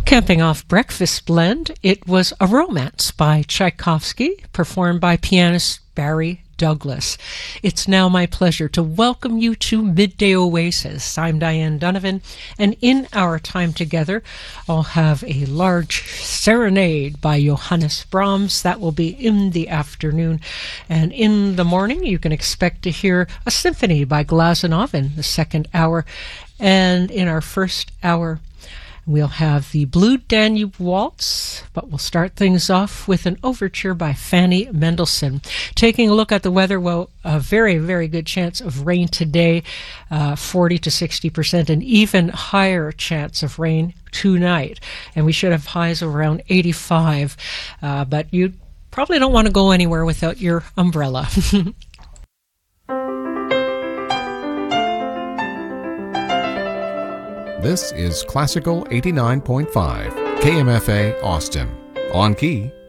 Camping off Breakfast Blend, it was A Romance by Tchaikovsky, performed by pianist Barry Douglas. It's now my pleasure to welcome you to Midday Oasis. I'm Diane Donovan, and in our time together, I'll have a large serenade by Johannes Brahms. That will be in the afternoon. And in the morning, you can expect to hear a symphony by Glazunov in the second hour. And in our first hour, we'll have the Blue Danube Waltz, but we'll start things off with an overture by Fanny Mendelssohn. Taking a look at the weather, well, a very, very good chance of rain today, 40 to 60%, and even higher chance of rain tonight. And we should have highs around 85, but you probably don't want to go anywhere without your umbrella. This is Classical 89.5, KMFA Austin. On key,